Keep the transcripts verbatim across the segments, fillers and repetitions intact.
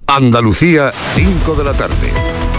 Andalucía, cinco de la tarde.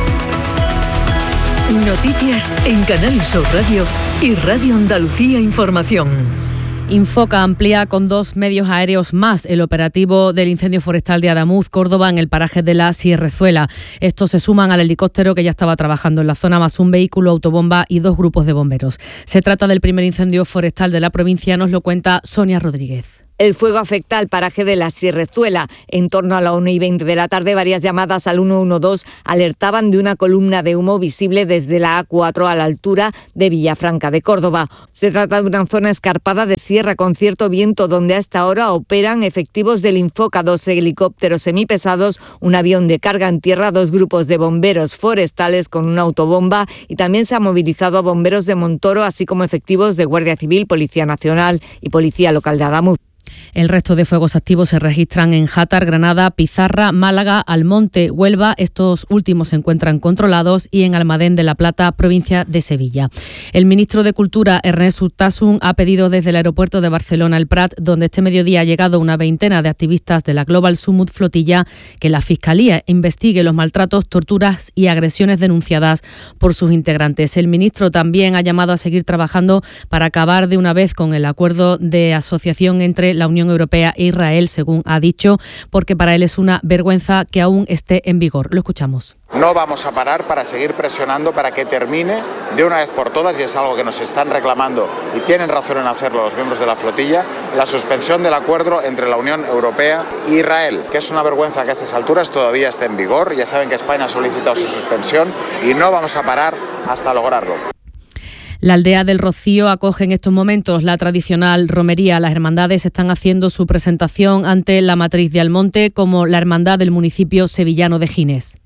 Noticias en Canal Sur Radio y Radio Andalucía Información. Infoca amplía con dos medios aéreos más el operativo del incendio forestal de Adamuz, Córdoba, en el paraje de la Sierrezuela. Estos se suman al helicóptero que ya estaba trabajando en la zona, más un vehículo autobomba y dos grupos de bomberos. Se trata del primer incendio forestal de la provincia, nos lo cuenta Sonia Rodríguez. El fuego afecta al paraje de la Sierrezuela. En torno a la una y veinte de la tarde, varias llamadas al uno uno dos alertaban de una columna de humo visible desde la A cuatro a la altura de Villafranca de Córdoba. Se trata de una zona escarpada de sierra con cierto viento, donde a esta hora operan efectivos del Infoca, dos helicópteros semipesados, un avión de carga en tierra, dos grupos de bomberos forestales con una autobomba, y también se ha movilizado a bomberos de Montoro, así como efectivos de Guardia Civil, Policía Nacional y Policía Local de Adamuz. El resto de fuegos activos se registran en Játar, Granada, Pizarra, Málaga, Almonte, Huelva. Estos últimos se encuentran controlados, y en Almadén de la Plata, provincia de Sevilla. El ministro de Cultura, Ernest Urtasun, ha pedido desde el aeropuerto de Barcelona El Prat, donde este mediodía ha llegado una veintena de activistas de la Global Summit Flotilla, que la Fiscalía investigue los maltratos, torturas y agresiones denunciadas por sus integrantes. El ministro también ha llamado a seguir trabajando para acabar de una vez con el acuerdo de asociación entre la Unión Europea e Israel, según ha dicho, porque para él es una vergüenza que aún esté en vigor. Lo escuchamos. No vamos a parar para seguir presionando para que termine de una vez por todas, y es algo que nos están reclamando y tienen razón en hacerlo los miembros de la flotilla, la suspensión del acuerdo entre la Unión Europea e Israel, que es una vergüenza que a estas alturas todavía esté en vigor. Ya saben que España ha solicitado su suspensión y no vamos a parar hasta lograrlo. La aldea del Rocío acoge en estos momentos la tradicional romería. Las hermandades están haciendo su presentación ante la matriz de Almonte, como la hermandad del municipio sevillano de Gines.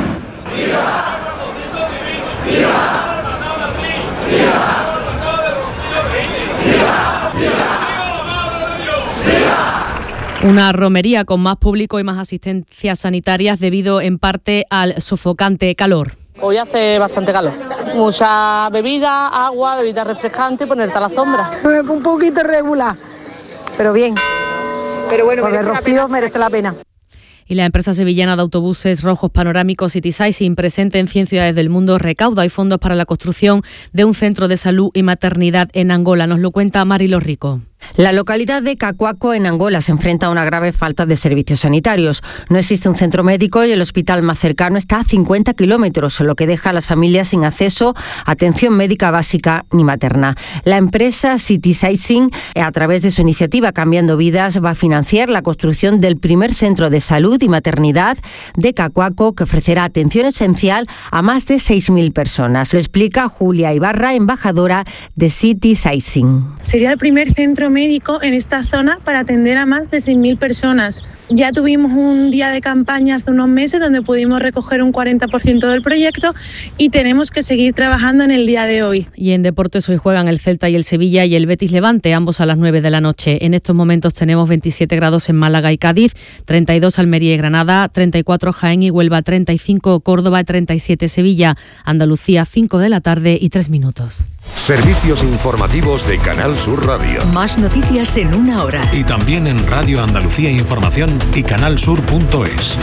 Una romería con más público y más asistencias sanitarias debido en parte al sofocante calor. Hoy hace bastante calor. Mucha bebida, agua, bebida refrescante, ponerte a la sombra. Un poquito irregular, pero bien. Pero bueno, por el Rocío merece la pena. Y la empresa sevillana de autobuses rojos panorámicos Citysizing, presente en cien ciudades del mundo, recauda y fondos para la construcción de un centro de salud y maternidad en Angola. Nos lo cuenta Marilo Rico. La localidad de Cacuaco, en Angola, se enfrenta a una grave falta de servicios sanitarios. No existe un centro médico y el hospital más cercano está a cincuenta kilómetros, lo que deja a las familias sin acceso a atención médica básica ni materna. La empresa Citysizing, a través de su iniciativa Cambiando Vidas, va a financiar la construcción del primer centro de salud y maternidad de Cacuaco, que ofrecerá atención esencial a más de seis mil personas. Lo explica Julia Ibarra, embajadora de Citysizing. Sería el primer centro médico en esta zona para atender a más de seis mil personas. Ya tuvimos un día de campaña hace unos meses donde pudimos recoger un cuarenta por ciento del proyecto, y tenemos que seguir trabajando en el día de hoy. Y en deportes hoy juegan el Celta y el Sevilla y el Betis Levante, ambos a las nueve de la noche. En estos momentos tenemos veintisiete grados en Málaga y Cádiz, treinta y dos Almería y Granada, treinta y cuatro Jaén y Huelva, treinta y cinco Córdoba, treinta y siete Sevilla. Andalucía, cinco de la tarde y tres minutos. Servicios informativos de Canal Sur Radio. Más noticias en una hora. Y también en Radio Andalucía Información y canalsur punto es.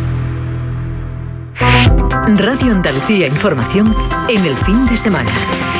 Radio Andalucía Información en el fin de semana.